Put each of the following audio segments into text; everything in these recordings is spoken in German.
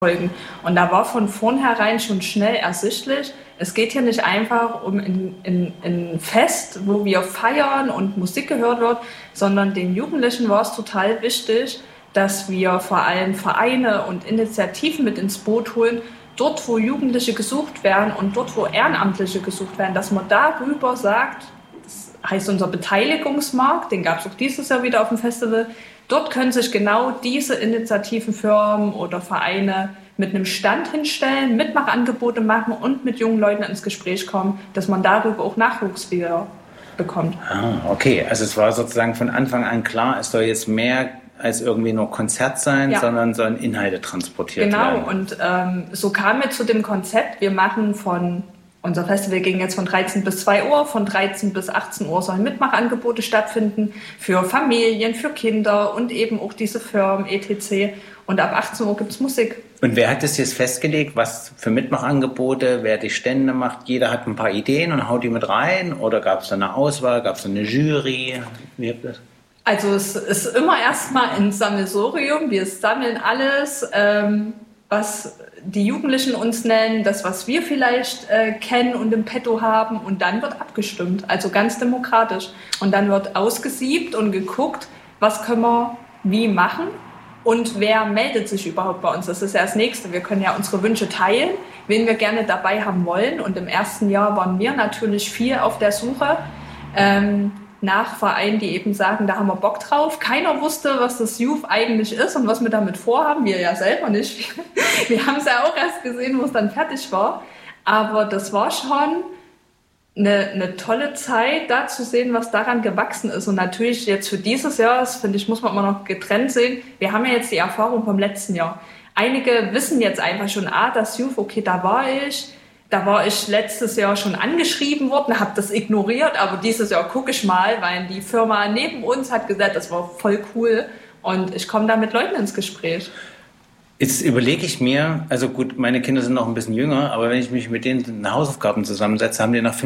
folgen. Und da war von vornherein schon schnell ersichtlich, es geht hier nicht einfach um ein Fest, wo wir feiern und Musik gehört wird, sondern den Jugendlichen war es total wichtig, dass wir vor allem Vereine und Initiativen mit ins Boot holen, dort, wo Jugendliche gesucht werden und dort, wo Ehrenamtliche gesucht werden, dass man darüber sagt, das heißt unser Beteiligungsmarkt, den gab es auch dieses Jahr wieder auf dem Festival, dort können sich genau diese Initiativen, Firmen oder Vereine mit einem Stand hinstellen, Mitmachangebote machen und mit jungen Leuten ins Gespräch kommen, dass man darüber auch Nachwuchs wieder bekommt. Okay, also es war sozusagen von Anfang an klar, es soll jetzt mehr als irgendwie nur Konzert sein, sondern sollen Inhalte transportiert werden. Genau, und so kamen wir zu dem Konzept, unser Festival ging jetzt von 13 bis 2 Uhr, von 13 bis 18 Uhr sollen Mitmachangebote stattfinden für Familien, für Kinder und eben auch diese Firmen, etc. Und ab 18 Uhr gibt es Musik. Und wer hat das jetzt festgelegt, was für Mitmachangebote, wer die Stände macht? Jeder hat ein paar Ideen und haut die mit rein? Oder gab es da eine Auswahl, gab es da eine Jury? Wie habt ihr das? Also es ist immer erstmal ein Sammelsurium. Wir sammeln alles, was die Jugendlichen uns nennen, das, was wir vielleicht kennen und im Petto haben. Und dann wird abgestimmt, also ganz demokratisch. Und dann wird ausgesiebt und geguckt, was können wir wie machen und wer meldet sich überhaupt bei uns. Das ist ja das Nächste. Wir können ja unsere Wünsche teilen, wen wir gerne dabei haben wollen. Und im ersten Jahr waren wir natürlich viel auf der Suche nach Vereinen, die eben sagen, da haben wir Bock drauf. Keiner wusste, was das Youth eigentlich ist und was wir damit vorhaben. Wir ja selber nicht. Wir haben es ja auch erst gesehen, wo es dann fertig war. Aber das war schon eine tolle Zeit, da zu sehen, was daran gewachsen ist. Und natürlich jetzt für dieses Jahr, das finde ich, muss man immer noch getrennt sehen. Wir haben ja jetzt die Erfahrung vom letzten Jahr. Einige wissen jetzt einfach schon, das Youth, okay, da war ich letztes Jahr schon angeschrieben worden, habe das ignoriert, aber dieses Jahr gucke ich mal, weil die Firma neben uns hat gesagt, das war voll cool und ich komme da mit Leuten ins Gespräch. Jetzt überlege ich mir, also gut, meine Kinder sind noch ein bisschen jünger, aber wenn ich mich mit denen in Hausaufgaben zusammensetze, haben die nach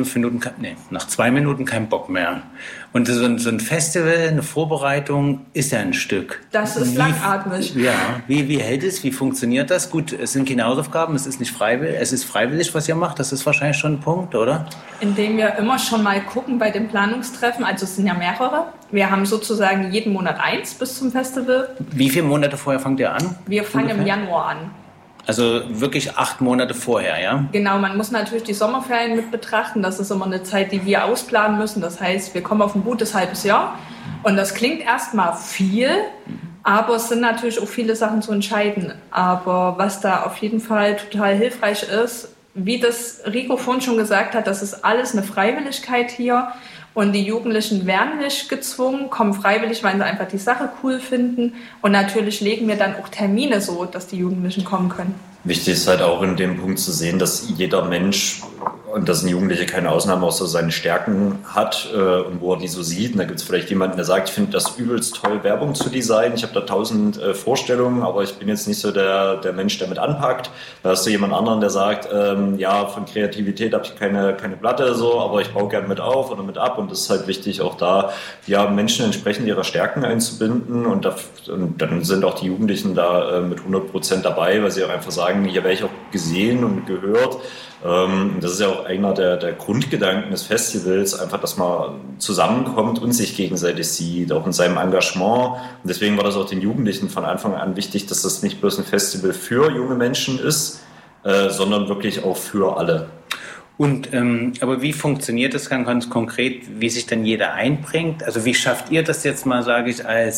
2 Minuten keinen Bock mehr. Und so ein Festival, eine Vorbereitung ist ja ein Stück. Das ist langatmig. Ja, wie hält es? Wie funktioniert das? Gut, es sind keine Hausaufgaben, es ist nicht freiwillig, es ist freiwillig, was ihr macht. Das ist wahrscheinlich schon ein Punkt, oder? Indem wir immer schon mal gucken bei den Planungstreffen, also es sind ja mehrere. Wir haben sozusagen jeden Monat 1 bis zum Festival. Wie viele Monate vorher fangt ihr an? Wir fangen im Januar an. Also wirklich 8 Monate vorher, ja? Genau, man muss natürlich die Sommerferien mit betrachten. Das ist immer eine Zeit, die wir ausplanen müssen. Das heißt, wir kommen auf ein gutes halbes Jahr. Und das klingt erstmal viel, aber es sind natürlich auch viele Sachen zu entscheiden. Aber was da auf jeden Fall total hilfreich ist, wie das Rico vorhin schon gesagt hat, das ist alles eine Freiwilligkeit hier. Und die Jugendlichen werden nicht gezwungen, kommen freiwillig, weil sie einfach die Sache cool finden. Und natürlich legen wir dann auch Termine so, dass die Jugendlichen kommen können. Wichtig ist halt auch in dem Punkt zu sehen, dass jeder Mensch, und das sind Jugendliche keine Ausnahme, auch so seine Stärken hat und wo er die so sieht. Und da gibt es vielleicht jemanden, der sagt, ich finde das übelst toll, Werbung zu designen. Ich habe da 1000 Vorstellungen, aber ich bin jetzt nicht so der Mensch, der mit anpackt. Da hast du jemand anderen, der sagt, ja, von Kreativität habe ich keine Platte, so, aber ich baue gern mit auf oder mit ab. Und das ist halt wichtig, auch da ja, Menschen entsprechend ihrer Stärken einzubinden. Und dann sind auch die Jugendlichen da mit 100% dabei, weil sie auch einfach sagen, hier werde ich auch gesehen und gehört. Das ist ja auch einer der Grundgedanken des Festivals, einfach, dass man zusammenkommt und sich gegenseitig sieht, auch in seinem Engagement. Und deswegen war das auch den Jugendlichen von Anfang an wichtig, dass das nicht bloß ein Festival für junge Menschen ist, sondern wirklich auch für alle. Und aber wie funktioniert das ganz konkret, wie sich dann jeder einbringt? Also wie schafft ihr das jetzt mal, sage ich, als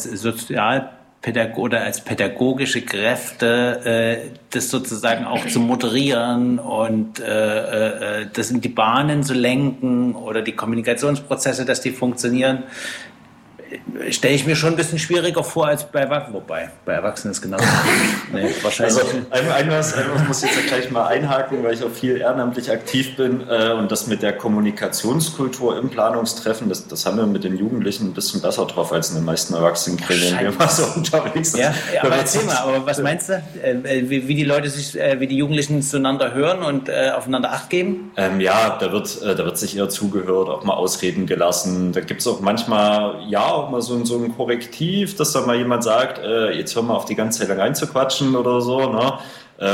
oder als pädagogische Kräfte, das sozusagen auch zu moderieren und das in die Bahnen zu lenken oder die Kommunikationsprozesse, dass die funktionieren? Stelle ich mir schon ein bisschen schwieriger vor als bei Erwachsenen. Wobei, bei Erwachsenen ist genau. Nee, wahrscheinlich. Also einmal muss ich jetzt gleich mal einhaken, weil ich auch viel ehrenamtlich aktiv bin. Und das mit der Kommunikationskultur im Planungstreffen, das haben wir mit den Jugendlichen ein bisschen besser drauf als in den meisten Erwachsenengremien, die immer so unterwegs sind. Ja, aber erzähl mal, aber was meinst du? Wie die Leute wie die Jugendlichen zueinander hören und aufeinander Acht geben? Ja, da wird sich eher zugehört, auch mal ausreden gelassen. Da gibt es auch manchmal, auch mal so ein Korrektiv, dass da mal jemand sagt, jetzt hör mal auf die ganze Zeit lang reinzuquatschen oder so, ne?